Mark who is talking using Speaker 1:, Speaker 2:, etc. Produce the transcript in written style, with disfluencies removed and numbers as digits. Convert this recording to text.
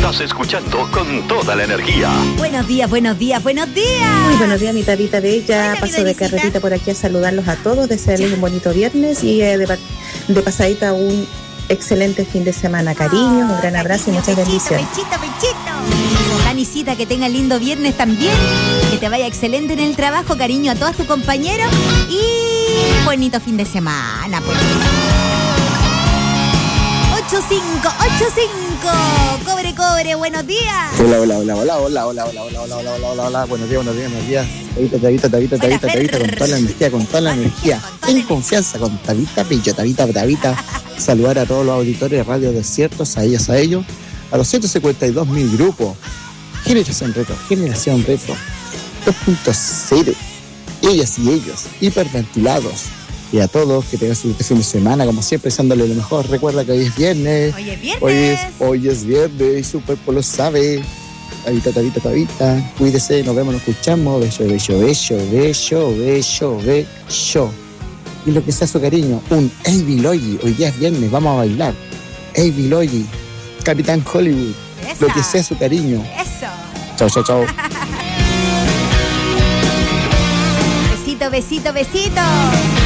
Speaker 1: Estás escuchando con toda la energía.
Speaker 2: Buenos días, buenos días, buenos días.
Speaker 3: Muy buenos días, mi Tabita Bella.
Speaker 2: Hola,
Speaker 3: Paso de carretita por aquí a saludarlos a todos, desearles un bonito viernes y de pasadita un excelente fin de semana. Cariños, un gran abrazo y muchas bendiciones.
Speaker 2: Pechito. Danicita, que tenga lindo viernes también. Que te vaya excelente en el trabajo, cariño a todos tus compañeros. Y bonito fin de semana, pues. 8585. Cobre, buenos días.
Speaker 4: Hola. Buenos días. Tabita, con toda la energía. En confianza con Tabita Pillo, Tabita. Saludar a todos los auditores de Radio Desiertos, a ellos, a los 152.000 grupos. Generación Retro 2.0. Ellas y ellos, hiperventilados. Y a todos, que tengan su fin de semana, como siempre, deseándole lo mejor. Recuerda que hoy es viernes. Hoy es viernes y su cuerpo lo sabe. Tabita. Cuídese, nos vemos, nos escuchamos. Beso. Y lo que sea su cariño, un Avi Logi. Hoy día es viernes, vamos a bailar. Avi Logi, Capitán Hollywood.
Speaker 2: Esa.
Speaker 4: Lo que sea su cariño.
Speaker 2: Eso.
Speaker 4: Chao.
Speaker 2: Besito.